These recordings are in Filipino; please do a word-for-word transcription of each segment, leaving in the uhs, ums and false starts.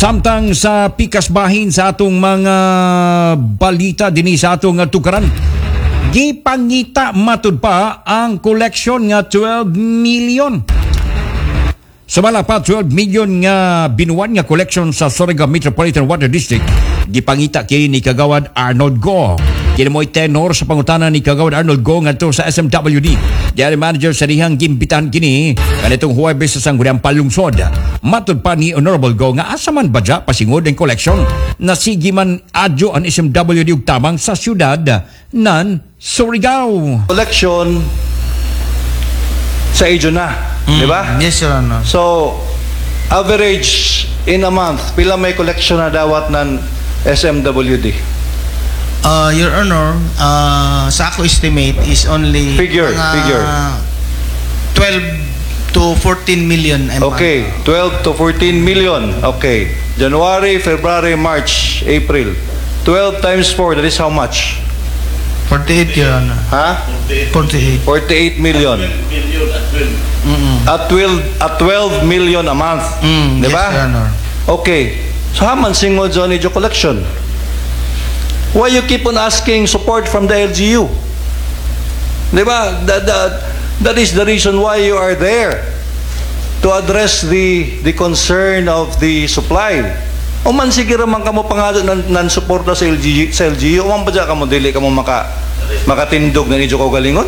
Samtang sa pikas bahin sa atong mga balita dinhi sa atong tukaran, gipangita matud pa ang collection nga twelve million. Sumala pa twelve million nga binuwan nga collection sa Surigao Metropolitan Water District, gipangita kini ni Kagawad Arnold Go. Kini mo'y tenor sa pangutana ni Kagawad Arnold Go ngadto sa S M W D. Diari manager sa dihang gimbitahan kini kanitong Huwebes sa Sangguniang Palungsod. Matud pa ni Honorable Go nga asa man badya pasingod ang collection na sige man adyo ang S M W D ug tamang sa syudad nan Surigao. Collection sa Ejo na, mm. di ba? Yes, Your Honor. So, average in a month, pila may collection na dawat ng S M W D? Uh, Your Honor, uh, sa ako estimate is only Figure, mga figure. twelve to fourteen million a month. Okay, twelve to fourteen million. Okay. January, February, March, April. twelve times four, that is how much? forty-eight, Your Honor. Ha? forty-eight. forty-eight million. Mm-mm. At twelve, at twelve million a month. Mm, di ba? Yes, Your Honor. Okay. So, haman singod sa Ejo collection. Why you keep on asking support from the L G U? Di ba? That, that, that is the reason why you are there, to address the the concern of the supply. O man sige raman kamo pangado nan, nan suporta sa L G U, sa L G U, o man pa dyan kamo dili kamo maka, makatindog na Ejo Kaugalingon?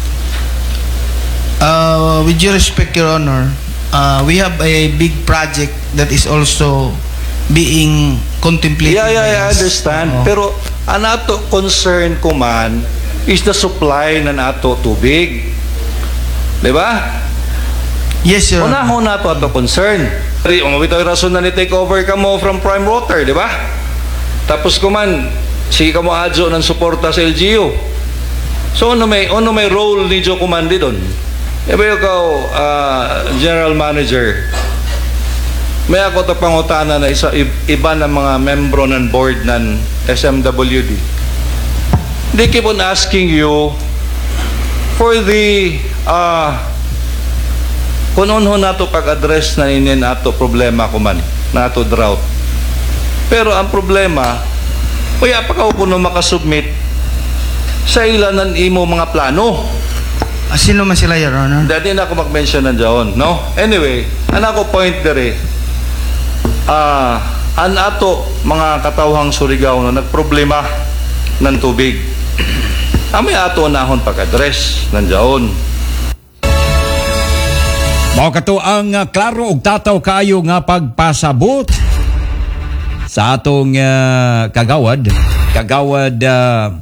Uh, with due respect, Your Honor, uh, we have a big project that is also being contemplated. Yeah, yeah, yeah, I by us. understand. Oo. Pero ang ato concern ko man is the supply ng ato tubig. Di ba? Yes, Your Honor. Unahon na ito ato concern. Umabito yung rason na ni-take over ka mo from Prime Water, di ba? Tapos kuman, sige ka mo adyo ng suporta sa L G U. So, ano may, ano may role ni Joe Kumandi doon? E ba yung ikaw, uh, General Manager, may ako ito pangutana na isa, iba ng mga membro ng board ng S M W D. They keep on asking you for the uh, kung ano nato pag-address na inin nato problema kuman, nato drought. Pero ang problema, kuya pa ka kuno makasubmit sa ilan ng imo mga plano. Ah, sino man sila, Your Honor? Dati na ako mag-mention ng dyan, no? Anyway, ang ako point dere, ah, uh, an ato mga katawhang Surigao na nagproblema ng tubig. Amay ato nahon pag-address ng dyan. Mao kato ang uh, klaro og tataw kaayo nga pagpasabot sa atong uh, kagawad, kagawad uh,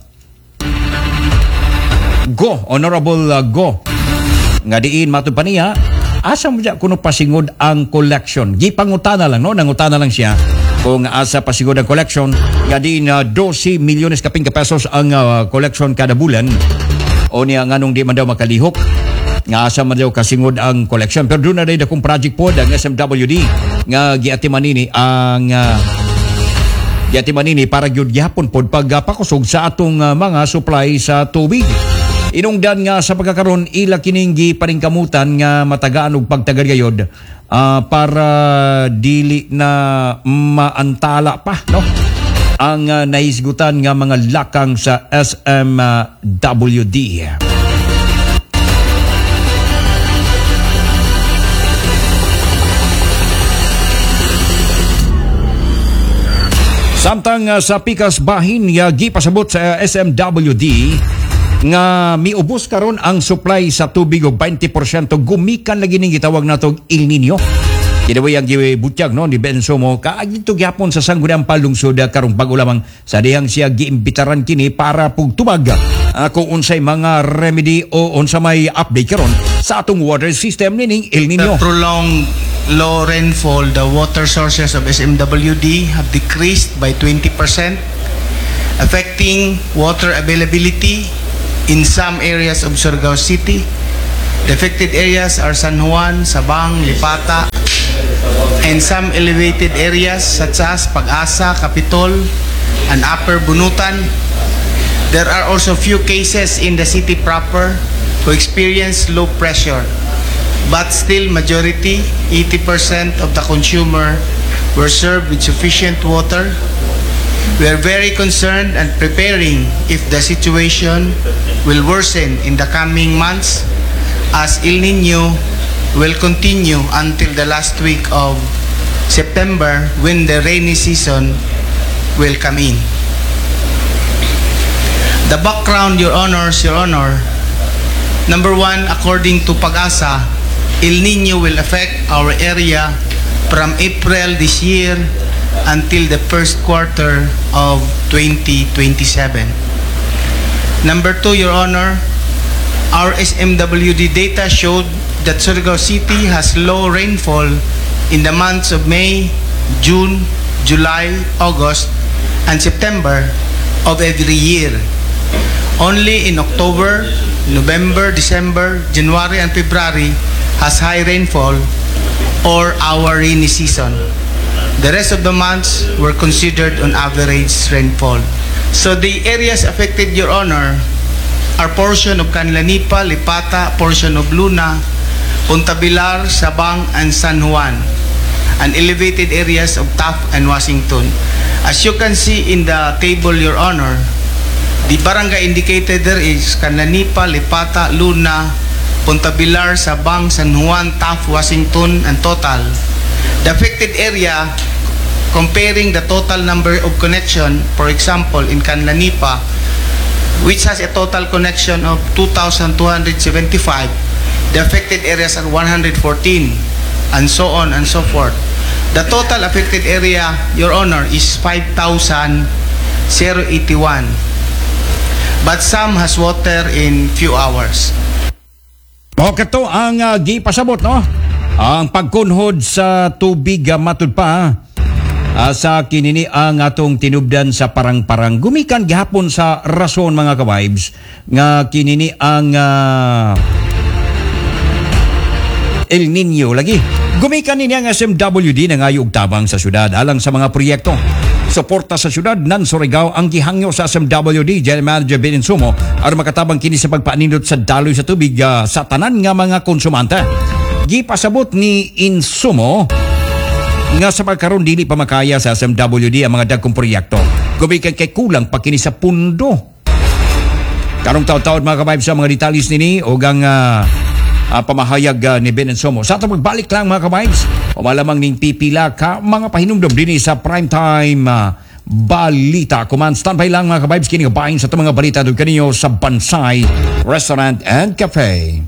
Go, Honorable uh, Go. Nga diin matud pa niya, asa mo dyan kuno pasingod ang collection. Gipangutana lang, no? Nangutana lang siya kung asa pasingod ang collection. Nga diin uh, twelve milyones kaping ka pesos ang uh, collection kada bulan. O niya nganong di man daw makalihok. Nga asa man daw kasingod ang collection. Pero doon na rin akong project po ang S M W D nga giatiman nini ang uh, giatiman nini para gyud gihapon pod pagpakusog sa atong uh, mga supply sa tubig. Inungdan nga sa pagkakaroon ila kining gipaningkamutan nga matagaan og pagtagadgayod uh, para dili na maantala pa, no? Ang uh, naisgutan nga mga lakang sa S M W D. Samtang uh, sa pikas bahin nga gipasabot sa uh, S M W D nga miubos karon ang supply sa tubig og twenty percent gumikan lagi ning gitawag natog El Nino. Kini ang gibutyag no ni Benso mo kaagito gyapon sa Sangguniang Palungsod karong bag-o lamang sa dihang siya giimbitaran kini para pugtubag uh, kung unsay mga remedy o unsa may update karon sa atong water system nining El Nino. The prolonged low rainfall, the water sources of S M W D have decreased by twenty percent, affecting water availability in some areas of Surigao City. The affected areas are San Juan, Sabang, Lipata, and some elevated areas such as Pag-asa, Capitol, and Upper Bunutan. There are also few cases in the city proper who experience low pressure. but still majority, eighty percent of the consumer were served with sufficient water. We are very concerned and preparing if the situation will worsen in the coming months, as El Nino will continue until the last week of September, when the rainy season will come in. The background, Your Honors, Your Honor, number one, according to Pag-asa, El Nino will affect our area from April this year until the first quarter of twenty twenty-seven. Number two, Your Honor, our S M W D data showed that Surigao City has low rainfall in the months of May, June, July, August, and September of every year. Only in October, November, December, January, and February has high rainfall or our rainy season. The rest of the months were considered on average rainfall. So the areas affected, Your Honor, are portion of Canla-Nipa, Lipata, portion of Luna, Punta Bilar, Sabang, and San Juan, and elevated areas of Taft and Washington. As you can see in the table, Your Honor, the barangay indicated there is Canla-Nipa, Lipata, Luna, Punta Bilar, Sabang, San Juan, Taft, Washington, and total. The affected area, comparing the total number of connection, for example, in Canla-Nipa, which has a total connection of two thousand two hundred seventy-five, the affected areas are one hundred fourteen, and so on and so forth. The total affected area, Your Honor, is five thousand eighty-one, but some has water in few hours. Okay to ang uh, gipasabot, no? Ang pagkunhod sa tubig uh, matud pa uh, sa kinini ang atong tinubdan sa parang-parang. Gumikan gihapon sa rason, mga ka-vibes, nga kinini ang uh, El Nino lagi. Gumikan nini ang S M W D na ngayog tabang sa syudad alang sa mga proyekto. Suporta sa syudad nan Surigao ang gihangyo sa S M W D General Manager Ben Insumo aron makatabang kini sa pagpaanindot sa daloy sa tubig uh, sa tanan nga mga konsumante. Gipasabot ni Insumo nga sa pagkaroon dili pa makaya sa S M W D ang mga dagkong proyekto. Gumikan kay kulang pa kini sa pundo. Karong taon-taon, mga kabayb, sa mga detalis nini o gang uh, uh, pamahayag uh, ni Ben Insumo. Sa atong magbalik lang, mga kabayb, o malamang ning pipila ka mga pahinumdom din sa primetime uh, balita. Kuman, standby lang, mga kabayb, kini kabahin sa itong mga balita doon kaninyo sa Bansay Restaurant and Cafe.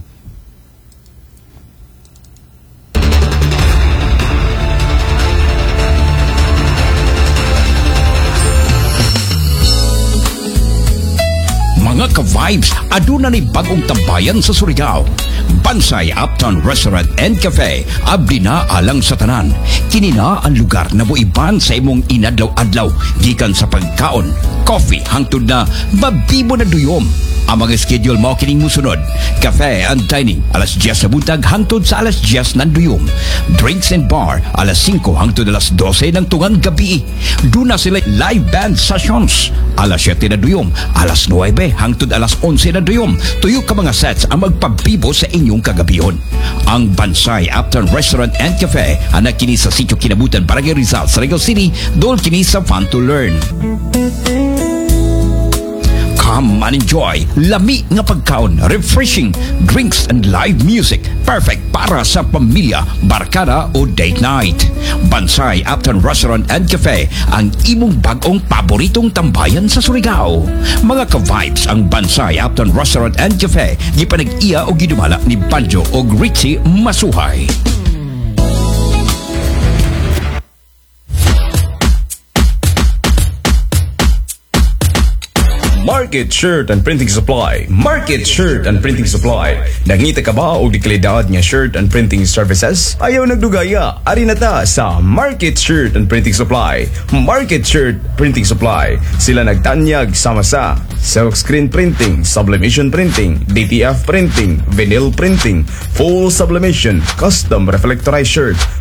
Mga ka-vibes, aduna ni bagong tambayan sa Surigao. Bansay Uptown Restaurant and Cafe, abdi na alang sa tanan. Kini na ang lugar na moiban sa imong inadlaw-adlaw, gikan sa pagkaon, coffee, hangtod na babibo na duyom. Ang mga schedule mo kining musunod: cafe and dining alas diyes sa buntag hangtod sa alas diyes ng duyom, drinks and bar alas singko hangtod alas dose ng tungan gabi. Duna sila live band sessions alas siyete na duyom, alas nuwebe hangtod alas onse na duyom. Tuyo ka mga sets ang magpabibo sa inyong kagabihon. Ang Bansay Uptown Restaurant and Cafe anak kini sa Sitio Kinabutan, Barangay Rizal, Surigao City. Doon kini sa Fun to Learn. Come and enjoy lami nga pagkaon, refreshing drinks and live music, perfect para sa pamilya, barkada o date night. Bansay Uptown Restaurant and Cafe, ang imong bagong paboritong tambayan sa Surigao. Mga ka-vibes, ang Bansay Uptown Restaurant and Cafe gipanag-iya o gidumala ni Banjo o Richie Masuhay. Market Shirt and Printing Supply. Market Shirt and Printing Supply. Nangita ka ba o di kalidad nga shirt and printing services? Ayaw nagdugaya. Ari na ta sa Market Shirt and Printing Supply. Market Shirt Printing Supply. Sila nagtanyag sama sa silkscreen printing, sublimation printing, D T F printing, vinyl printing, full sublimation, custom reflectorized shirt,